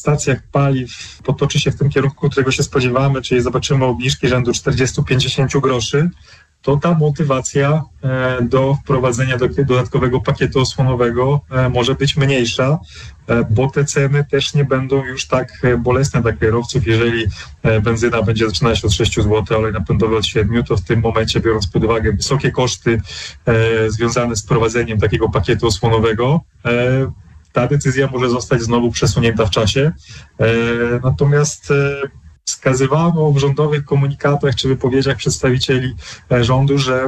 stacjach paliw potoczy się w tym kierunku, którego się spodziewamy, czyli zobaczymy obniżki rzędu 40-50 groszy, to ta motywacja do wprowadzenia dodatkowego pakietu osłonowego może być mniejsza, bo te ceny też nie będą już tak bolesne dla kierowców. Jeżeli benzyna będzie zaczynać się od 6 zł, olej napędowy od 7, to w tym momencie, biorąc pod uwagę wysokie koszty związane z wprowadzeniem takiego pakietu osłonowego, ta decyzja może zostać znowu przesunięta w czasie. Natomiast wskazywano w rządowych komunikatach czy wypowiedziach przedstawicieli rządu, że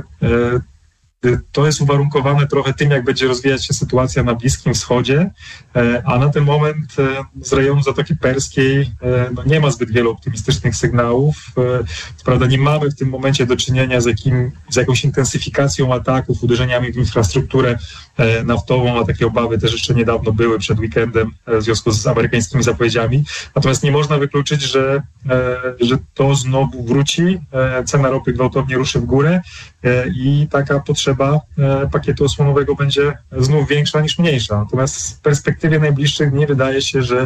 to jest uwarunkowane trochę tym, jak będzie rozwijać się sytuacja na Bliskim Wschodzie, a na ten moment z rejonu Zatoki Perskiej nie ma zbyt wielu optymistycznych sygnałów. Co prawda nie mamy w tym momencie do czynienia z jakąś intensyfikacją ataków, uderzeniami w infrastrukturę naftową, a takie obawy też jeszcze niedawno były przed weekendem w związku z amerykańskimi zapowiedziami. Natomiast nie można wykluczyć, że to znowu wróci, cena ropy gwałtownie ruszy w górę i taka potrzeba pakietu osłonowego będzie znów większa niż mniejsza. Natomiast w perspektywie najbliższych dni wydaje się, że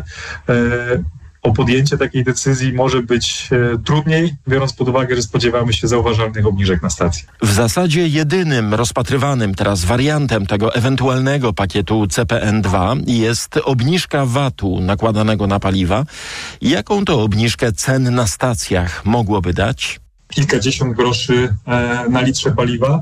o podjęcie takiej decyzji może być trudniej, biorąc pod uwagę, że spodziewamy się zauważalnych obniżek na stacji. W zasadzie jedynym rozpatrywanym teraz wariantem tego ewentualnego pakietu CPN2 jest obniżka VAT-u nakładanego na paliwa. Jaką to obniżkę cen na stacjach mogłoby dać? Kilkadziesiąt groszy na litrze paliwa,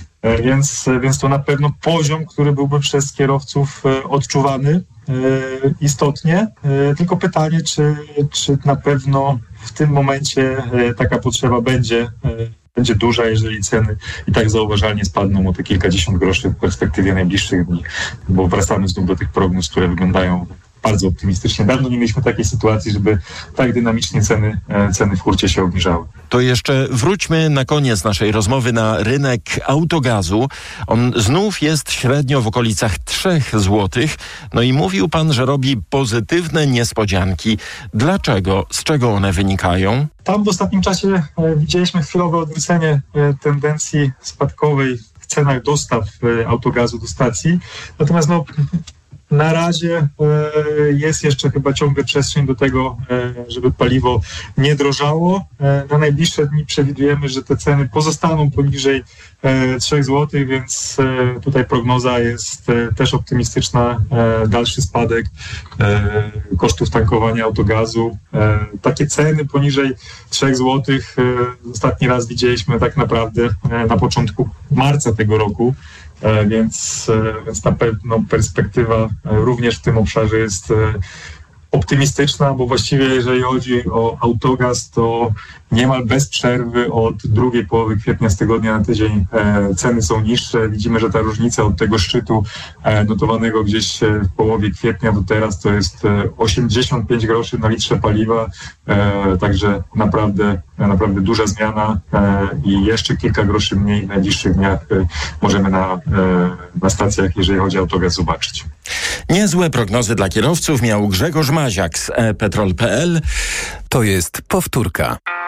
więc to na pewno poziom, który byłby przez kierowców odczuwany istotnie. Tylko pytanie, czy na pewno w tym momencie taka potrzeba będzie duża, jeżeli ceny i tak zauważalnie spadną o te kilkadziesiąt groszy w perspektywie najbliższych dni, bo wracamy znów do tych prognoz, które wyglądają bardzo optymistycznie. Dawno nie mieliśmy takiej sytuacji, żeby tak dynamicznie ceny w hurcie się obniżały. To jeszcze wróćmy na koniec naszej rozmowy na rynek autogazu. On znów jest średnio w okolicach 3 zł. No i mówił pan, że robi pozytywne niespodzianki. Dlaczego? Z czego one wynikają? Tam w ostatnim czasie widzieliśmy chwilowe odwrócenie tendencji spadkowej w cenach dostaw autogazu do stacji. Natomiast na razie jest jeszcze chyba ciągle przestrzeń do tego, żeby paliwo nie drożało. Na najbliższe dni przewidujemy, że te ceny pozostaną poniżej 3 zł, więc tutaj prognoza jest też optymistyczna. Dalszy spadek kosztów tankowania autogazu. Takie ceny poniżej 3 zł ostatni raz widzieliśmy tak naprawdę na początku marca tego roku. Więc na pewno perspektywa również w tym obszarze jest optymistyczna, bo właściwie jeżeli chodzi o autogaz, to niemal bez przerwy od drugiej połowy kwietnia z tygodnia na tydzień ceny są niższe. Widzimy, że ta różnica od tego szczytu notowanego gdzieś w połowie kwietnia do teraz to jest 85 groszy na litrze paliwa, także naprawdę duża zmiana i jeszcze kilka groszy mniej w najbliższych dniach możemy na stacjach, jeżeli chodzi o autogaz, zobaczyć. Niezłe prognozy dla kierowców miał Grzegorz Maziak z ePetrol.pl. To jest powtórka.